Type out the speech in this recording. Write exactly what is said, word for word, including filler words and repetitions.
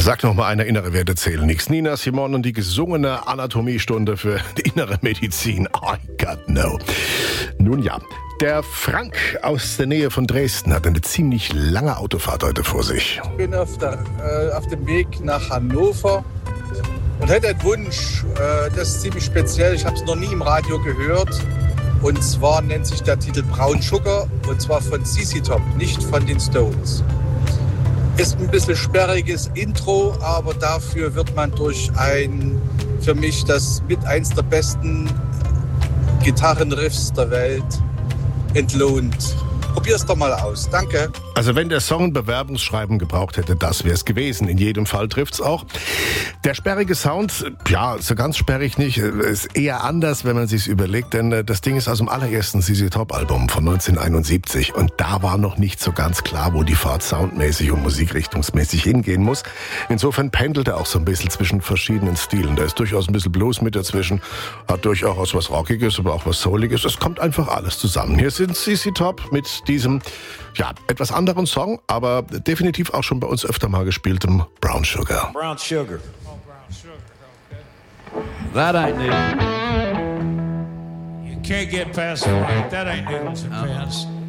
Da sagt noch mal einer, innere Werte zählen nichts. Nina Simone und die gesungene Anatomiestunde für die innere Medizin. I got no. Nun ja, der Frank aus der Nähe von Dresden hat eine ziemlich lange Autofahrt heute vor sich. Ich bin auf, der, äh, auf dem Weg nach Hannover und hätte einen Wunsch, äh, das ist ziemlich speziell, ich habe es noch nie im Radio gehört. Und zwar nennt sich der Titel Brown Sugar und zwar von Z Z Top, nicht von den Stones. Ist ein bisschen sperriges Intro, aber dafür wird man durch ein, für mich das mit eins der besten Gitarrenriffs der Welt entlohnt. Probier's doch mal aus. Danke. Also wenn der Song ein Bewerbungsschreiben gebraucht hätte, das wäre es gewesen. In jedem Fall trifft's auch. Der sperrige Sound, ja, so ganz sperrig nicht, ist eher anders, wenn man sich's überlegt, denn das Ding ist aus dem allerersten Z Z Top Album von neunzehnhunderteinundsiebzig und da war noch nicht so ganz klar, wo die Fahrt soundmäßig und musikrichtungsmäßig hingehen muss. Insofern pendelt er auch so ein bisschen zwischen verschiedenen Stilen. Da ist durchaus ein bisschen Blues mit dazwischen, hat durchaus was Rockiges, aber auch was Souliges. Es kommt einfach alles zusammen. Hier sind Z Z Top mit diesem, ja, etwas anderen Song, aber definitiv auch schon bei uns öfter mal gespieltem Brown Sugar. Brown Sugar. Oh, Brown Sugar, okay. That ain't new. You can't get past the right. That ain't new, Japan.